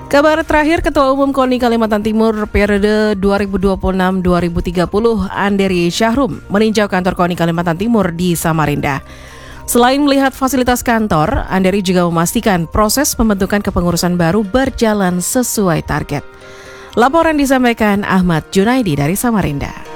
Kabar terakhir, Ketua Umum KONI Kalimantan Timur periode 2026-2030 Anderi Syahrum meninjau kantor KONI Kalimantan Timur di Samarinda. Selain melihat fasilitas kantor, Anderi juga memastikan proses pembentukan kepengurusan baru berjalan sesuai target. Laporan disampaikan Ahmad Junaidi dari Samarinda.